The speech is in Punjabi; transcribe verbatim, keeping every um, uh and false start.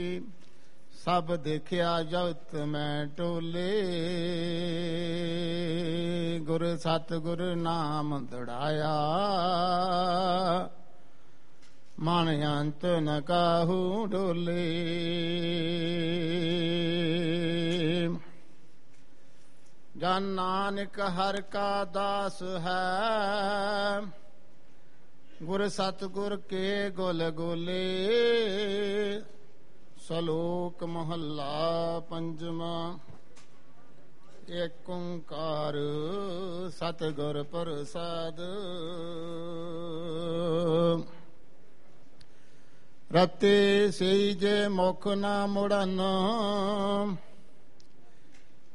ਸਭ ਦੇਖਿਆ ਜਗਤ ਮੈਂ ਟੋਲੇ, ਗੁਰ ਸਤਿਗੁਰ ਨਾਮ ਦੜਾਇਆ, ਮਨ ਅੰਤ ਨ ਕਾਹੂ ਡੋਲੇ। ਜਨ ਨਾਨਕ ਹਰਿ ਕਾ ਦਾਸ ਹੈ, ਗੁਰ ਸਤਿਗੁਰ ਕੇ ਗੁਲ ਗੋਲੇ। ਸ਼ਲੋਕ ਮਹੱਲਾ ਪੰਜਵਾਂ। ਏਕ ਓੰਕਾਰ ਸਤਿਗੁਰ ਪ੍ਰਸਾਦ, ਰਤੇ ਸਈ ਜੇ ਮੁਖ ਨਾ ਮੁੜਨ,